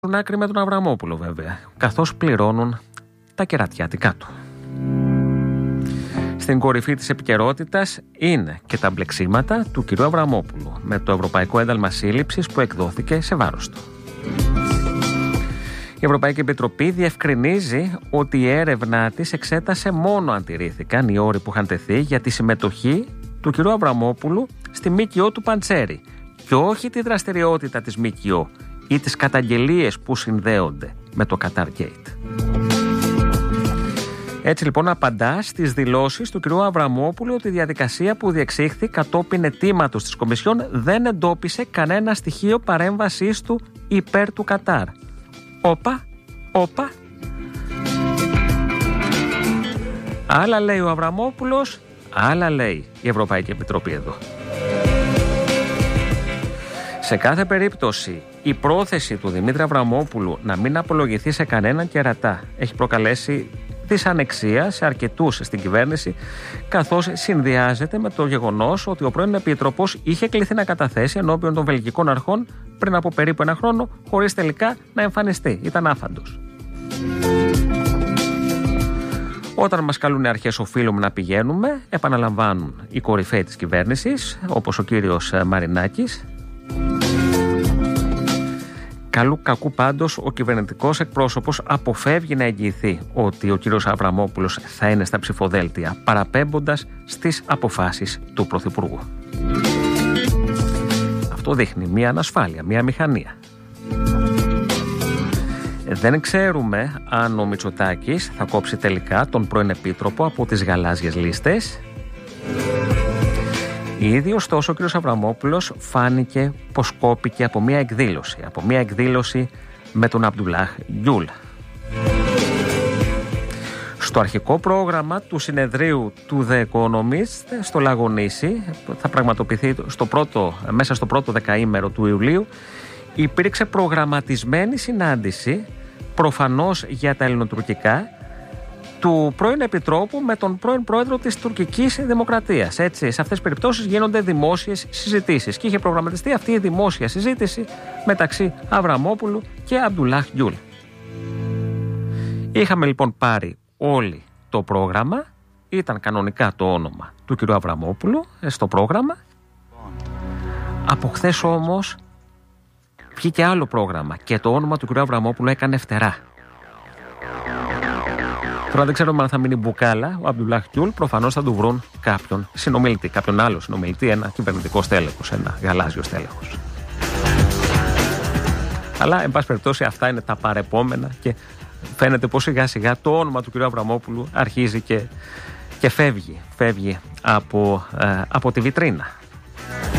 άκρη με τον Αβραμόπουλο βέβαια, καθώς πληρώνουν τα κερατιάτικά του. Στην κορυφή της επικαιρότητας είναι και τα μπλεξίματα του κ. Αβραμόπουλου με το Ευρωπαϊκό Ένταλμα Σύλληψης που εκδόθηκε σε βάρος του. Η Ευρωπαϊκή Επιτροπή διευκρινίζει ότι η έρευνά της εξέτασε μόνο αν τηρήθηκαν οι όροι που είχαν τεθεί για τη συμμετοχή του κ. Αβραμόπουλου στη ΜΚΟ του Παντσέρη και όχι τη δραστηριότητα της ΜΚΟ ή τις καταγγελίες που συνδέονται με το Qatar Gate. Έτσι λοιπόν απαντά στις δηλώσεις του κ. Αβραμόπουλου ότι η διαδικασία που διεξήχθη κατόπιν αιτήματος της Κομισιόν δεν εντόπισε κανένα στοιχείο παρέμβασής του υπέρ του Κατάρ. Όπα. Άλλα λέει ο Αβραμόπουλος, άλλα λέει η Ευρωπαϊκή Επιτροπή εδώ. Σε κάθε περίπτωση, η πρόθεση του Δημήτρη Αβραμόπουλου να μην απολογηθεί σε κανέναν κερατά έχει προκαλέσει δυσανεξία σε αρκετούς στην κυβέρνηση, καθώς συνδυάζεται με το γεγονός ότι ο πρώην Επίτροπος είχε κληθεί να καταθέσει ενώπιον των βελγικών αρχών πριν από περίπου ένα χρόνο, χωρίς τελικά να εμφανιστεί. Ήταν άφαντος. Όταν μας καλούν αρχές οφείλουμε να πηγαίνουμε, επαναλαμβάνουν οι κορυφαίοι της κυβέρνησης, όπως ο κύριος Μαρινάκης. Καλού κακού πάντως ο κυβερνητικός εκπρόσωπος αποφεύγει να εγγυηθεί ότι ο κύριος Αβραμόπουλος θα είναι στα ψηφοδέλτια, παραπέμποντας στις αποφάσεις του Πρωθυπουργού. Αυτό δείχνει μια ανασφάλεια, μια μηχανία. Δεν ξέρουμε αν ο Μητσοτάκης θα κόψει τελικά τον πρώην Επίτροπο από τις γαλάζιες λίστες. Ήδη ωστόσο ο κ. Αβραμόπουλος φάνηκε πως κόπηκε από μια εκδήλωση με τον Αμπτουλάχ Γκιούλ. Στο αρχικό πρόγραμμα του συνεδρίου του The Economist στο Λαγονήσι, θα πραγματοποιηθεί μέσα στο πρώτο δεκαήμερο του Ιουλίου, υπήρξε προγραμματισμένη συνάντηση, προφανώς για τα ελληνοτουρκικά, του πρώην Επιτρόπου με τον πρώην Πρόεδρο της Τουρκικής Δημοκρατίας. Έτσι, σε αυτές τις περιπτώσεις γίνονται δημόσιες συζητήσεις και είχε προγραμματιστεί αυτή η δημόσια συζήτηση μεταξύ Αβραμόπουλου και Αμπτουλάχ Γκιούλ. Είχαμε λοιπόν πάρει όλοι το πρόγραμμα, ήταν κανονικά το όνομα του κ. Αβραμόπουλου στο πρόγραμμα. Από χθες όμως βγήκε άλλο πρόγραμμα και το όνομα του κ. Αβραμόπουλου έκανε φτερά. Τώρα δεν ξέρουμε αν θα μείνει μπουκάλα ο Αμπτουλάχ Γκιούλ, προφανώς θα του βρουν κάποιον άλλο συνομιλητή, ένα κυβερνητικό στέλεχος, ένα γαλάζιο στέλεχος. Αλλά, εν πάση περιπτώσει, αυτά είναι τα παρεπόμενα και φαίνεται πως σιγά σιγά το όνομα του κ. Αβραμόπουλου αρχίζει και φεύγει από τη βιτρίνα.